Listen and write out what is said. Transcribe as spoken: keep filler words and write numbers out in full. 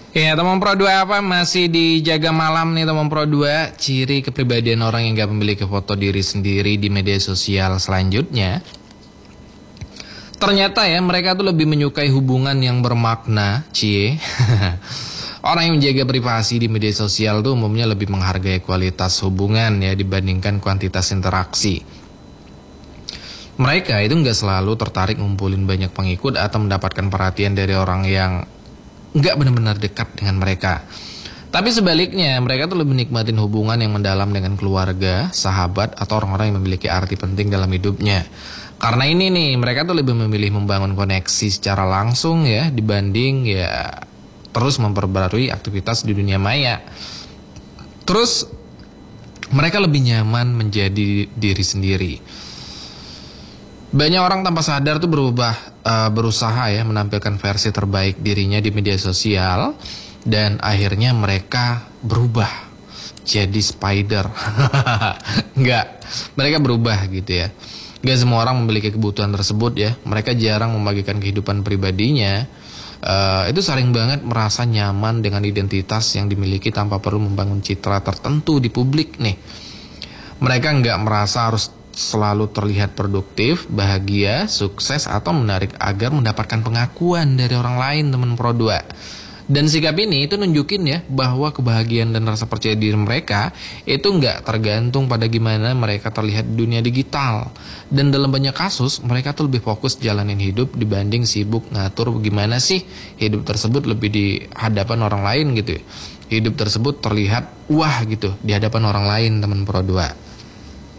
Ya, teman Pro dua apa masih dijaga malam nih teman Pro dua. Ciri kepribadian orang yang gak memiliki foto diri sendiri di media sosial selanjutnya. Ternyata ya mereka tuh lebih menyukai hubungan yang bermakna, cie. Orang yang menjaga privasi di media sosial tuh umumnya lebih menghargai kualitas hubungan ya dibandingkan kuantitas interaksi. Mereka itu nggak selalu tertarik ngumpulin banyak pengikut atau mendapatkan perhatian dari orang yang nggak benar-benar dekat dengan mereka. Tapi sebaliknya, mereka tuh lebih nikmatin hubungan yang mendalam dengan keluarga, sahabat, atau orang-orang yang memiliki arti penting dalam hidupnya. Karena ini nih, mereka tuh lebih memilih membangun koneksi secara langsung ya, dibanding ya terus memperbarui aktivitas di dunia maya. Terus, mereka lebih nyaman menjadi diri sendiri. Banyak orang tanpa sadar tuh berubah, uh, berusaha ya menampilkan versi terbaik dirinya di media sosial. Dan akhirnya mereka berubah jadi spider. Enggak, mereka berubah gitu ya. Enggak semua orang memiliki kebutuhan tersebut ya. Mereka jarang membagikan kehidupan pribadinya. uh, Itu sering banget merasa nyaman dengan identitas yang dimiliki tanpa perlu membangun citra tertentu di publik nih. Mereka enggak merasa harus selalu terlihat produktif, bahagia, sukses, atau menarik agar mendapatkan pengakuan dari orang lain teman Pro dua. Dan sikap ini itu nunjukin ya bahwa kebahagiaan dan rasa percaya diri mereka itu nggak tergantung pada gimana mereka terlihat di dunia digital. Dan dalam banyak kasus mereka tuh lebih fokus jalanin hidup dibanding sibuk ngatur gimana sih hidup tersebut lebih di hadapan orang lain gitu. Hidup tersebut terlihat wah gitu di hadapan orang lain teman Pro dua.